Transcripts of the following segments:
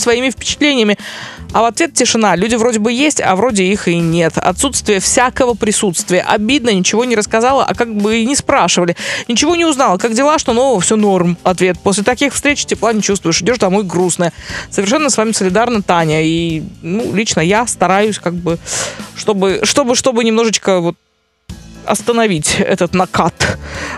своими впечатлениями. А в ответ тишина. Люди вроде бы есть, а вроде их и нет. Отсутствие всякого присутствия. Обидно, ничего не рассказала, а как бы и не спрашивали. Ничего не узнала. Как дела, что нового, все норм. Ответ. После таких встреч тепла не чувствуешь. Идешь домой грустная. Совершенно с вами солидарна Таня. И, лично я стараюсь как бы, чтобы немножечко вот остановить этот накат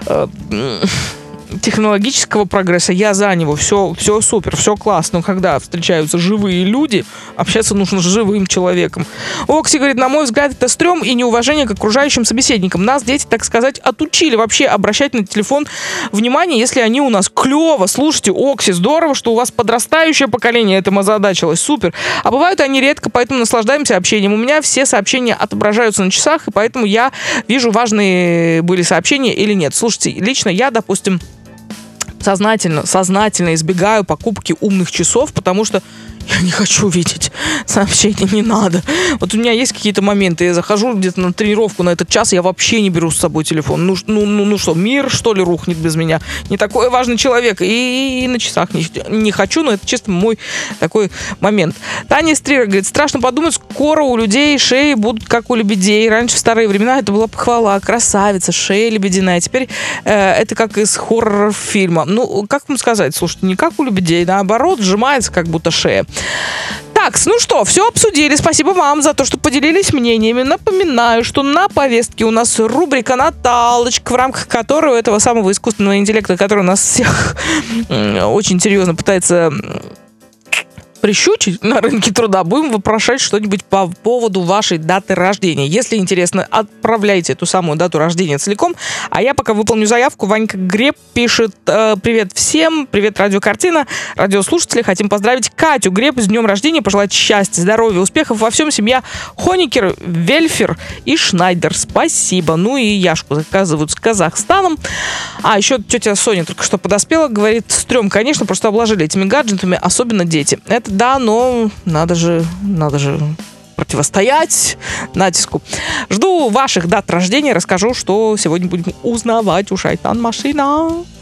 технологического прогресса. Я за него. Все супер, все классно. Но когда встречаются живые люди, общаться нужно с живым человеком. Окси говорит, на мой взгляд, это стрём и неуважение к окружающим собеседникам. Нас дети, так сказать, отучили вообще обращать на телефон внимание, если они у нас. Клево. Слушайте, Окси, здорово, что у вас подрастающее поколение этому озадачилось. Супер. А бывают они редко, поэтому наслаждаемся общением. У меня все сообщения отображаются на часах, и поэтому я вижу, важные были сообщения или нет. Слушайте, лично я, допустим, сознательно избегаю покупки умных часов, потому что я не хочу видеть сообщения, не надо. Вот у меня есть какие-то моменты, я захожу где-то на тренировку на этот час, я вообще не беру с собой телефон. Ну что, мир, что ли, рухнет без меня? Не такой важный человек. И на часах не хочу, но это чисто мой такой момент. Таня Стрира говорит, страшно подумать, скоро у людей шеи будут как у лебедей. Раньше в старые времена это была похвала. Красавица, шея лебединая. Теперь это как из хоррор-фильма. Ну, как вам сказать? Слушайте, не как у лебедей, наоборот, сжимается как будто шея. Так, ну что, все обсудили. Спасибо вам за то, что поделились мнениями. Напоминаю, что на повестке у нас рубрика «Наталочка», в рамках которой у этого самого искусственного интеллекта, который у нас всех очень серьезно пытается прищучить на рынке труда, будем вопрошать что-нибудь по поводу вашей даты рождения. Если интересно, отправляйте эту самую дату рождения целиком. А я пока выполню заявку. Ванька Греб пишет: привет всем, привет радиокартина, радиослушатели. Хотим поздравить Катю Греб с днем рождения, пожелать счастья, здоровья, успехов во всем. Семья Хоникер, Вельфер и Шнайдер. Спасибо. Ну и Яшку заказывают с Казахстаном. А еще тетя Соня только что подоспела, говорит, стрём, конечно, просто обложили этими гаджетами, особенно дети. Это да, но надо же противостоять натиску. Жду ваших дат рождения, расскажу, что сегодня будем узнавать у Шайтан Машина.